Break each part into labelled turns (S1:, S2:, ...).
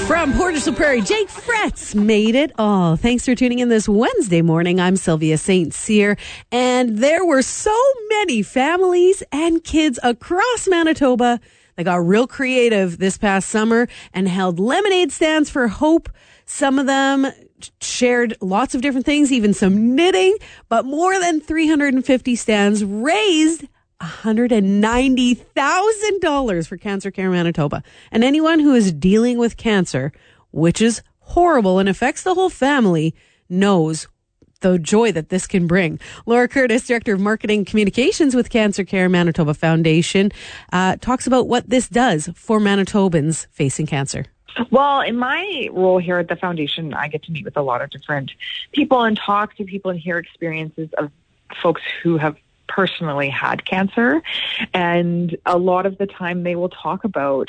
S1: From Portage la Prairie, Jake Fretz made it all. Thanks for tuning in this Wednesday morning. I'm Sylvia St. Cyr, and there were so many families and kids across Manitoba that got real creative this past summer and held lemonade stands for hope. Some of them shared lots of different things, even some knitting, but more than 350 stands raised $190,000 for Cancer Care Manitoba. And anyone who is dealing with cancer, which is horrible and affects the whole family, knows the joy that this can bring. Laura Curtis, Director of Marketing Communications with Cancer Care Manitoba Foundation, talks about what this does for Manitobans facing cancer.
S2: Well, in my role here at the foundation, I get to meet with a lot of different people and talk to people and hear experiences of folks who have personally had cancer. And a lot of the time they will talk about,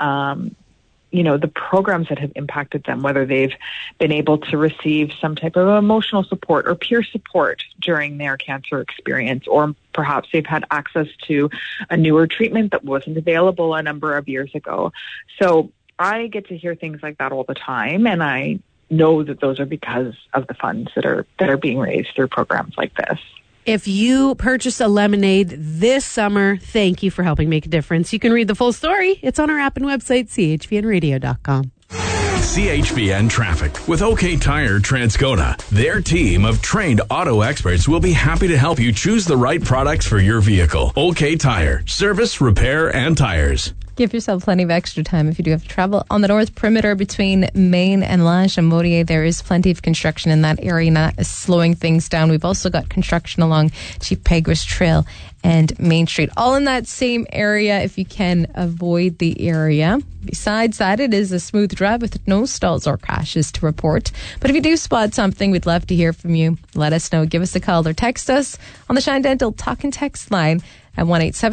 S2: the programs that have impacted them, whether they've been able to receive some type of emotional support or peer support during their cancer experience, or perhaps they've had access to a newer treatment that wasn't available a number of years ago. So I get to hear things like that all the time, and I know that those are because of the funds that are being raised through programs like this.
S1: If you purchase a lemonade this summer, thank you for helping make a difference. You can read the full story. It's on our app and website, chvnradio.com.
S3: CHVN Traffic with OK Tire Transcoda. Their team of trained auto experts will be happy to help you choose the right products for your vehicle. OK Tire. Service, repair, and tires.
S4: Give yourself plenty of extra time if you do have to travel. On the north perimeter between Maine and La Chaudière, there is plenty of construction in that area, and that is slowing things down. We've also got construction along Chief Peguis Trail and Main Street, all in that same area if you can avoid the area. Besides that, it is a smooth drive with no stalls or crashes to report. But if you do spot something, we'd love to hear from you. Let us know. Give us a call or text us on the Shine Dental Talk and Text line at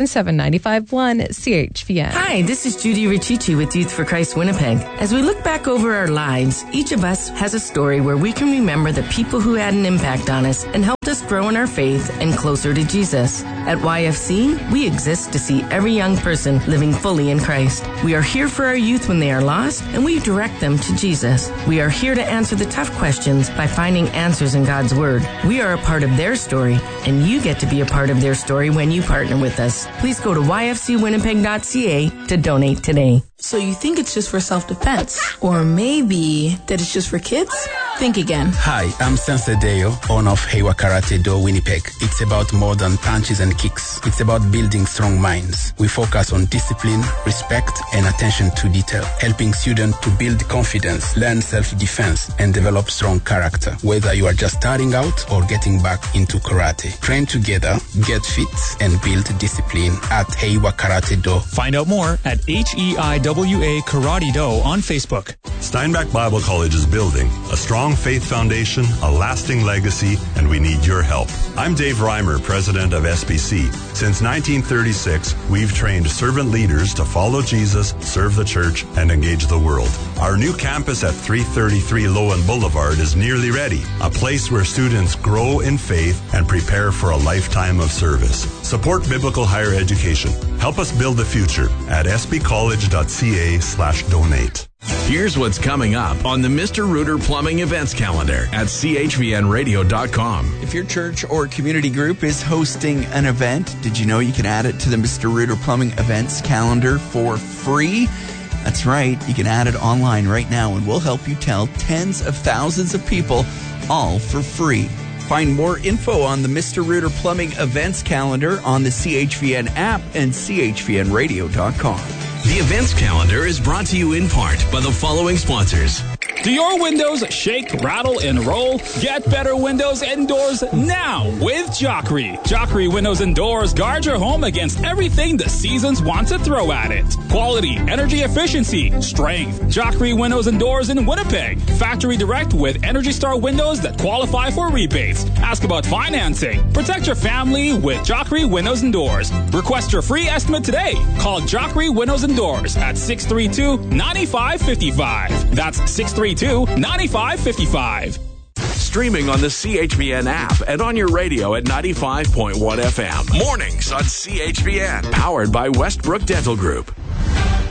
S4: 1-877-951-CHVN.
S5: Hi, this is Judy Richichi with Youth for Christ Winnipeg. As we look back over our lives, each of us has a story where we can remember the people who had an impact on us and helped us grow in our faith and closer to Jesus. At YFC, we exist to see every young person living fully in Christ. We are here for our youth when they are lost, and we direct them to Jesus. We are here to answer the tough questions by finding answers in God's Word. We are a part of their story, and you get to be a part of their story when you partner with us. Please go to yfcwinnipeg.ca to donate today.
S6: So you think it's just for self-defense, or maybe that it's just for kids? Think again.
S7: Hi, I'm Sensei Deo, owner of Heiwa Karate Do Winnipeg. It's about more than punches and kicks. It's about building strong minds. We focus on discipline, respect, and attention to detail, helping students to build confidence, learn self-defense, and develop strong character. Whether you are just starting out or getting back into karate, train together, get fit, and build discipline at Heiwa Karate Do.
S8: Find out more at HEIWA Karate Do on Facebook.
S9: Steinbach Bible College is building a strong faith foundation, a lasting legacy, and we need your help. I'm Dave Reimer, president of SBC. Since 1936, we've trained servant leaders to follow Jesus, serve the church, and engage the world. Our new campus at 333 Lowen Boulevard is nearly ready, a place where students grow in faith and prepare for a lifetime of service. Support biblical higher education. Help us build the future at sbcollege.ca/donate.
S3: Here's what's coming up on the Mr. Rooter Plumbing events calendar at chvnradio.com.
S10: If your church or community group is hosting an event, did you know you can add it to the Mr. Rooter Plumbing events calendar for free? That's right. You can add it online right now, and we'll help you tell tens of thousands of people, all for free. Find more info on the Mr. Rooter Plumbing events calendar on the CHVN app and chvnradio.com.
S3: The events calendar is brought to you in part by the following sponsors.
S8: Do your windows shake, rattle, and roll? Get better windows and doors now with Jockry. Jockry Windows and Doors guard your home against everything the seasons want to throw at it. Quality, energy efficiency, strength. Jockry Windows and Doors in Winnipeg. Factory direct with Energy Star windows that qualify for rebates. Ask about financing. Protect your family with Jockry Windows and Doors. Request your free estimate today. Call Jockry Windows and Doors at 632-9555. That's 632-9555.
S3: Streaming on the CHVN app and on your radio at 95.1 FM. Mornings on CHVN. Powered by Westbrook Dental Group.